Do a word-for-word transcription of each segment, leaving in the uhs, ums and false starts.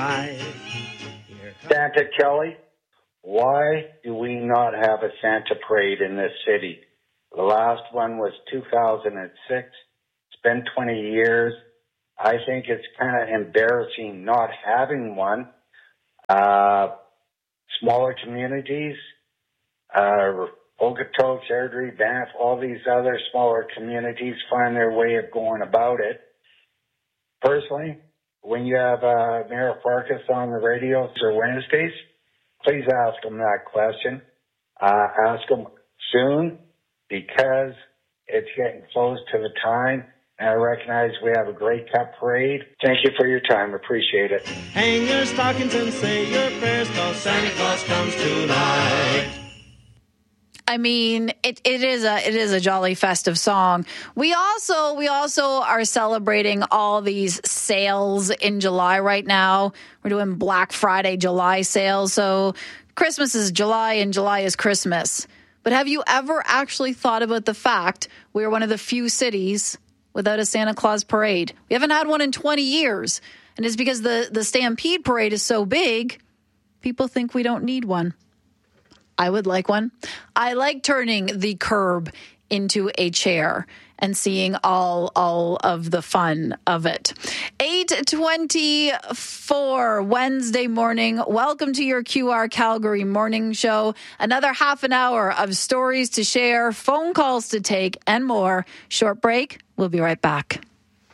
Santa Kelly, why do we not have a Santa parade in this city? The last one was two thousand six. It's been twenty years. I think it's kind of embarrassing not having one. Uh, smaller communities, uh, Okotoks, Airdrie, Banff, all these other smaller communities find their way of going about it. Personally, when you have uh, Mayor Farkas on the radio for Wednesdays, please ask him that question. Uh, ask him soon because it's getting close to the time. And I recognize we have a great Cup parade. Thank you for your time. Appreciate it. Hang your stockings and say your prayers, cause Santa Claus comes tonight. I mean, it, it is a it is a jolly festive song. We also we also are celebrating all these sales in July right now. We're doing Black Friday July sales. So Christmas is July and July is Christmas. But have you ever actually thought about the fact we are one of the few cities without a Santa Claus parade? We haven't had one in twenty years. And it's because the, the Stampede parade is so big, people think we don't need one. I would like one. I like turning the curb into a chair and seeing all all of the fun of it. eight twenty-four Wednesday morning. Welcome to your Q R Calgary morning show. Another half an hour of stories to share, phone calls to take, and more. Short break. We'll be right back.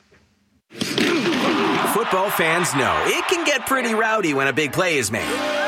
Football fans know it can get pretty rowdy when a big play is made.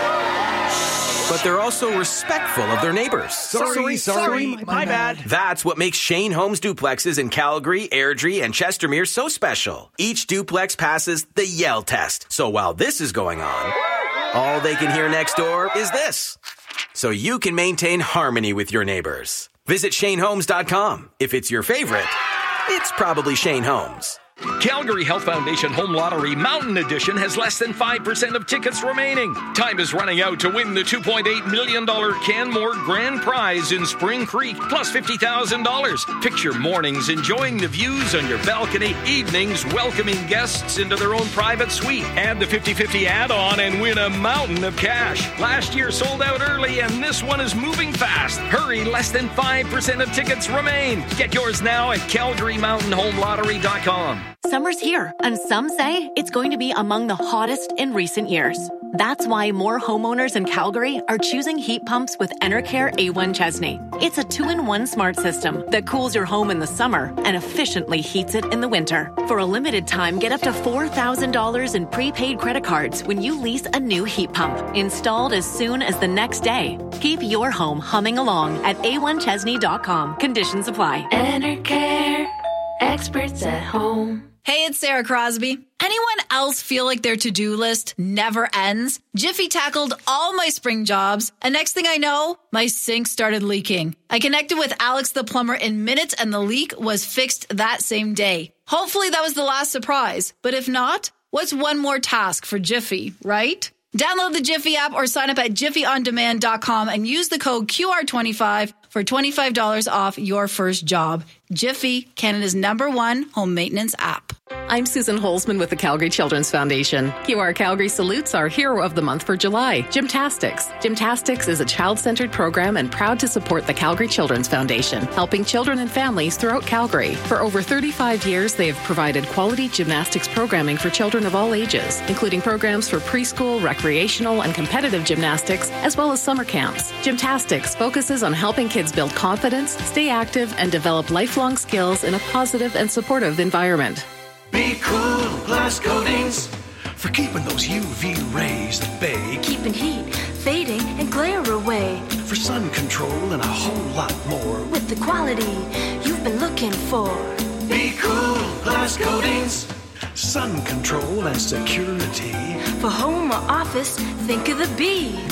But they're also respectful of their neighbors. Sorry, sorry, sorry my, my bad. That's what makes Shane Homes duplexes in Calgary, Airdrie, and Chestermere so special. Each duplex passes the Yell test. So while this is going on, all they can hear next door is this. So you can maintain harmony with your neighbors. Visit Shane Homes dot com. If it's your favorite, it's probably Shane Homes. Calgary Health Foundation Home Lottery Mountain Edition has less than five percent of tickets remaining. Time is running out to win the two point eight million dollars Canmore Grand Prize in Spring Creek, plus fifty thousand dollars. Picture mornings enjoying the views on your balcony, evenings welcoming guests into their own private suite. Add the fifty-fifty add-on and win a mountain of cash. Last year sold out early, and this one is moving fast. Hurry, less than five percent of tickets remain. Get yours now at Calgary Mountain Home Lottery dot com. Summer's here, and some say it's going to be among the hottest in recent years. That's why more homeowners in Calgary are choosing heat pumps with Enercare A one Chesney. It's a two-in-one smart system that cools your home in the summer and efficiently heats it in the winter. For a limited time, get up to four thousand dollars in prepaid credit cards when you lease a new heat pump, installed as soon as the next day. Keep your home humming along at A one Chesney dot com. Conditions apply. Enercare, experts at home. Hey, it's Sarah Crosby. Anyone else feel like their to-do list never ends? Jiffy tackled all my spring jobs, and next thing I know, my sink started leaking. I connected with Alex the plumber in minutes, and the leak was fixed that same day. Hopefully that was the last surprise, but if not, what's one more task for Jiffy, right? Download the Jiffy app or sign up at jiffy on demand dot com and use the code Q R twenty-five for twenty-five dollars off your first job. Jiffy, Canada's number one home maintenance app. I'm Susan Holzman with the Calgary Children's Foundation. Q R Calgary salutes our hero of the month for July, Gymtastics. Gymtastics is a child-centered program and proud to support the Calgary Children's Foundation, helping children and families throughout Calgary. For over thirty-five years, they have provided quality gymnastics programming for children of all ages, including programs for preschool, recreational, and competitive gymnastics, as well as summer camps. Gymtastics focuses on helping kids build confidence, stay active, and develop lifelong skills in a positive and supportive environment. Be cool, glass coatings, for keeping those U V rays at bay. Keeping heat, fading, and glare away. For sun control and a whole lot more. With the quality you've been looking for. Be cool, glass coatings, sun control and security. For home or office, think of the B.